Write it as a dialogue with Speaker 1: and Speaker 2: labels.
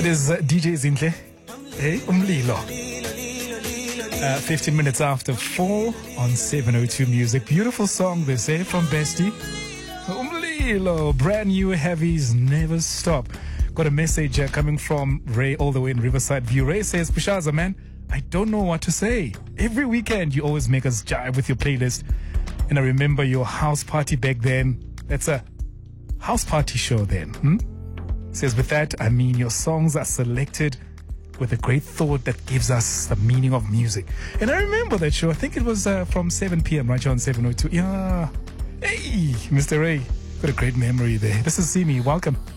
Speaker 1: It is DJ Zinhle. Hey, Umlilo. 15 minutes after 4 on 702 Music. Beautiful song, they say, from Bestie. Umlilo, brand new heavies, never stop. Got a message coming from Ray all the way in Riverside View. Ray says, Pishaza, man, I don't know what to say. Every weekend you always make us jive with your playlist. And I remember your house party back then. That's a house party show then. Says, with that, I mean your songs are selected with a great thought that gives us the meaning of music. And I remember that show. I think it was from 7 p.m. right here on 702. Yeah. Hey, Mr. Ray. Got a great memory there. This is Simi. Welcome.